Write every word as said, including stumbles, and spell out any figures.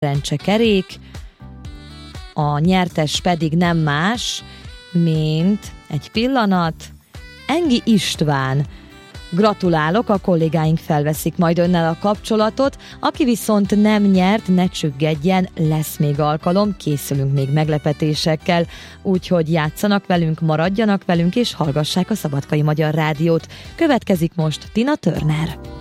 szerencsekerék, a nyertes pedig nem más, mint egy pillanat, Engi István. Gratulálok, a kollégáink felveszik majd önnel a kapcsolatot, aki viszont nem nyert, ne csüggedjen, lesz még alkalom, készülünk még meglepetésekkel, úgyhogy játszanak velünk, maradjanak velünk és hallgassák a Szabadkai Magyar Rádiót. Következik most Tina Turner.